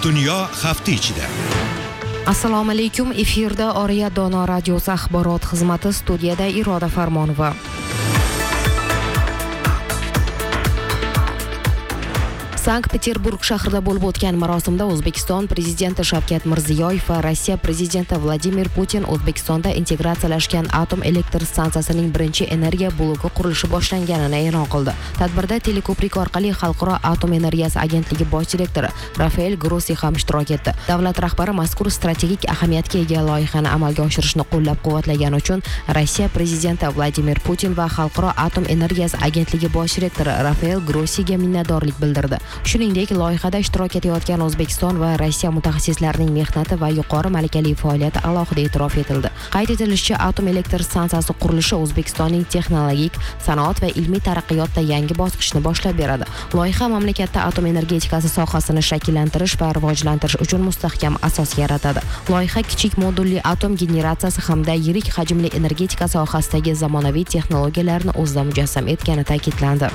Dunyo hafta ichida. Assalomu alaykum. Efirda Oriya Dono radiosi axborot xizmati, studiyada Iroda Farmonova. Sankt-Peterburg shahrida bo'lib o'tgan marosimda O'zbekiston prezidenti Shavkat Mirziyoyev va Rossiya prezidenti Vladimir Putin O'zbekistonda integratsiyalashgan atom elektr stansiyasining birinchi energiya bloki qurilishi boshlanganini e'lon qildi. Tadbirda teleko'prik orqali Xalqaro atom energiyasi agentligi bosh direktori Rafael Grossi ham ishtirok etdi. Davlat rahbari mazkur strategik ahamiyatga ega loyihani amalga oshirishni qo'llab-quvvatlagani uchun Rossiya prezidenti Vladimir Putin va Xalqaro atom energiyasi agentligi bosh direktori Rafael Grossiga minnatdorlik bildirdi. Shuningdek, loyihada ishtirok etayotgan O'zbekiston va Rossiya mutaxassislarining mehnati va yuqori malakali faoliyati alohida e'tirof etildi. Qayd etilishicha, atom elektr stansiyasi qurilishi O'zbekistonning texnologik, sanoat va ilmiy taraqqiyotda yangi bosqichni boshlab beradi. Loyiha mamlakatda atom energetikasi sohasini shakllantirish va rivojlantirish uchun mustahkam asos yaratadi. Loyiha kichik modulli atom generatsiyasi hamda yirik hajmli energetika sohasidagi zamonaviy texnologiyalarni o'zida mujassam etgani ta'kidlandi.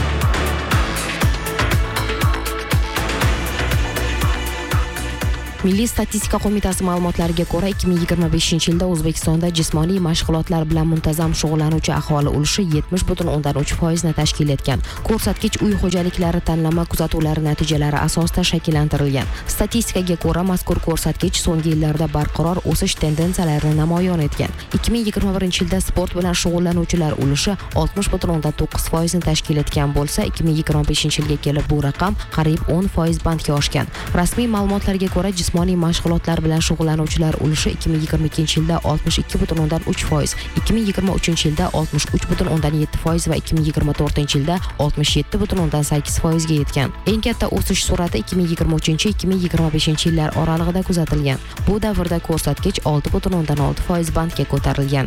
Milliy statistika qo'mitasi ma'lumotlariga ko'ra, 2025-yilda O'zbekistonda jismoniy mashg'ulotlar bilan muntazam shug'ullanuvchi aholi ulushi 70.3% ni tashkil etgan. Ko'rsatkich uy xo'jaliklari tanlama kuzatuvlari natijalari asosida shakllantirilgan. Statistikaga ko'ra, mazkur ko'rsatkich so'nggi yillarda barqaror o'sish tendensiyalarini namoyon etgan. 2021-yilda sport bilan shug'ullanuvchilar ulushi 60.9% ni tashkil etgan bo'lsa, 2025-yilga kelib bu raqam qariyb 10% bandga oshgan. Rasmiy ma'lumotlarga ko'ra, jismoniy mashg'ulotlar bilan shug'ullanuvchilar ulushi 2022-yilda 62.3%, 2023-yilda 63.7% va 2024-yilda 67.8% ga yetgan. Eng katta o'sish sur'ati 2023-2025 yillar oralig'ida kuzatilgan. Bu davrda ko'rsatkich 6.6% bandga ko'tarilgan.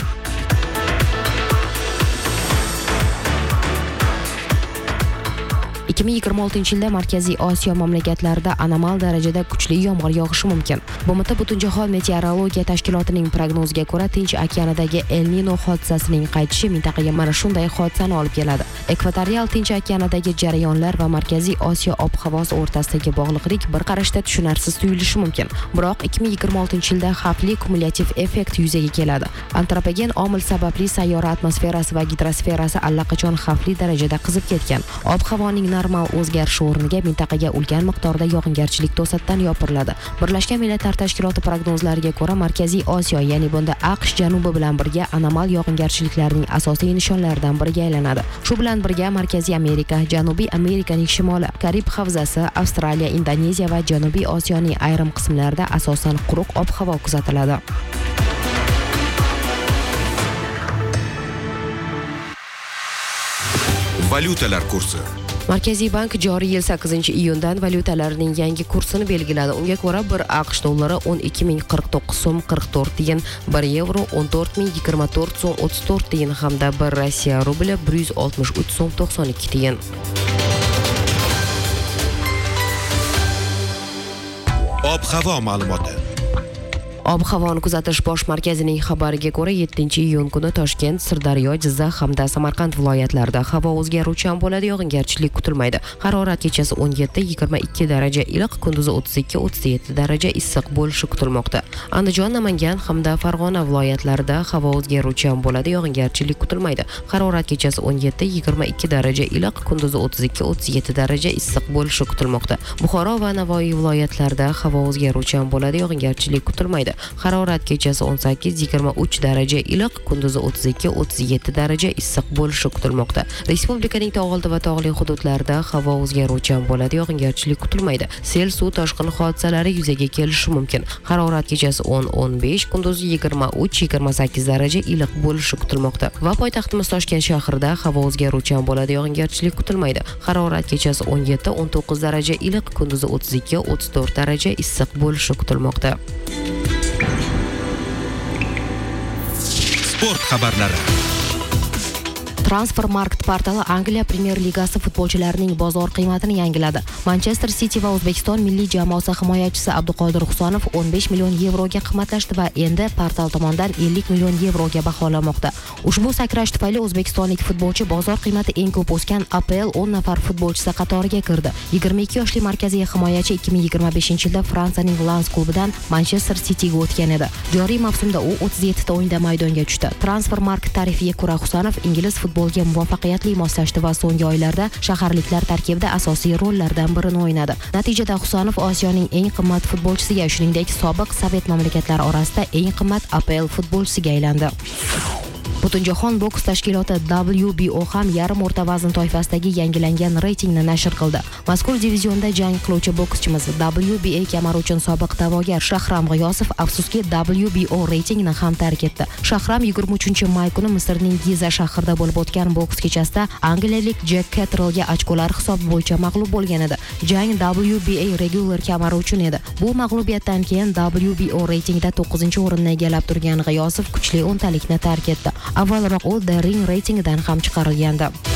...2026-yilda Markaziy Osiyo mamlakatlarida anomal darajada kuchli yomg'ir yog'ishi mumkin. BMT Butunjahon meteorologiya tashkilotining prognoziga ko'ra, Tinch okeanidagi El Nino hodisasining qaytishi mintaqaga mana shunday hodisani olib keladi. Ekvatorial Tinch okeanidagi jarayonlar va Markaziy Osiyo ob-havosi o'rtasidagi bog'liqlik bir qarashda tushunarsiz tuyulishi mumkin. Biroq 2026-yilda xavfli kumulyativ effekt yuzaga keladi. Antropogen omil sababli sayyora atmosferasi va gidrosferasi allaqachon xavfli darajada qizib ketgan. Ob-havoning normal o'zgarishi o'rniga mintaqaga ulkan miqdorda yog'ingarchilik to'satdan yopiriladi. Birlashgan Millatlar Tashkiloti prognozlariga ko'ra, Markaziy Osiyo, ya'ni bunda AQSh janubi bilan birga anomal yog'ingarchiliklarning asosiy nishonlaridan biriga aylanadi. Shu bilan birga Markaziy Amerika, Janubiy Amerikaning shimoli, Karib havzasi, Avstraliya, Indoneziya va Janubiy Osiyoning ayrim qismlarida asosan quruq ob-havo kuzatiladi. Valyutalar kursi. Markaziy bank joriy yil 8-iyundan valyutalarning yangi kursini belgiladi. Unga ko'ra, 1 AQSh dollari 12.049 so'm 44 tiyin, 1 yevro 14.024 so'm 34 tiyin hamda 1 Rossiya rubli 163 so'm 92 tiyin. Ob-havo ma'lumoti. Ob-havoni kuzatish bosh markazining xabariga ko'ra, 7-iyun kuni Toshkent, Sirdaryo, Jizzax hamda Samarqand viloyatlarida havo o'zgaruvchan bo'ladi, yog'ingarchilik kutilmaydi. Harorat kechasi 17-22 daraja iliq, kunduzi 32-37 daraja issiq bo'lishi kutilmoqda. Andijon, Namangan hamda Farg'ona viloyatlarida havo o'zgaruvchan bo'ladi, yog'ingarchilik kutilmaydi. Harorat kechasi 17-22 daraja iliq, kunduzi 32-37 daraja issiq bo'lishi kutilmoqda. Buxoro va Navoiy viloyatlarida havo o'zgaruvchan bo'ladi, yog'ingarchilik kutilmaydi. Harorat kechasi 18-23 daraja iliq, kunduzi 32-37 daraja issiq bo'lishi kutilmoqda. Respublikaning tog'oldi va tog'li hududlarida havo o'zgaruvchan bo'ladi, yog'ingarchilik kutilmaydi. Sel, suv toshqini hodisalari yuzaga kelishi mumkin. Harorat kechasi 10-15, kunduzi 23-28 daraja iliq bo'lishi kutilmoqda. Va poytaxtimiz Toshkent shahrida havo o'zgaruvchan bo'ladi, yog'ingarchilik kutilmaydi. Harorat kechasi 17-19 daraja iliq, kunduzi 32-34 daraja issiq bo'lishi kutilmoqda. Sport xabarlari. Transfermarkt portali Angliya Premyer Ligasi futbolchilarining bozor qiymatini yangiladi. Manchester City va O'zbekiston milliy jamoasi himoyachisi Abduqodir Husanov 15 million yevroga qimmatlashdi va endi portal tomonidan 50 million yevroga baholanmoqda. Ushbu sakrash tufayli o'zbekistonlik futbolchi bozor qiymati eng ko'p o'sgan APL 10 nafar futbolchisi qatoriga kirdi. 22 yoshli markaziy himoyachi 2025-yilda Fransiyaning Lens klubidan Manchester Cityga o'tgan edi. Joriy mavsumda u 37 ta o'yinda maydonga tushdi. Transfermarkt tarifiga ko'ra Husanov ingliz futboliga muvaffaqiyatli moslashdi va so'nggi oylarda shaharliklar tarkibida asosiy rollardan birini o'ynadi. Natijada Husanov Osiyoning eng qimmat futbolchisiga, shuningdek, sobiq Sovet mamlakatlari orasida eng qimmat APL futbolchisiga aylandi. Butunjahon boks tashkiloti WBO ham yarim o'rta vazn toifasidagi yangilangan reytingni nashr qildi. Mazkur divizionda jang qiluvchi bokschimiz WBA kamari uchun sobiq da'vogar Shahram G'iyosov afsuski WBO reytingni ham tark etdi. Shahram 23-may kuni Misrning Giza shahrida bo'lib o'tgan boks kechasida angliyalik Jack Catterallga ochkolar hisobi bo'yicha mag'lub bo'lgan edi. Jang WBA regular kamari uchun edi. Bu mag'lubiyatdan keyin WBO reytingda 9-o'rinni egallab turgan G'iyosov kuchli o'ntalikni tark etdi. Avvalroq u The Ring reytingidan ham chiqarilgandi.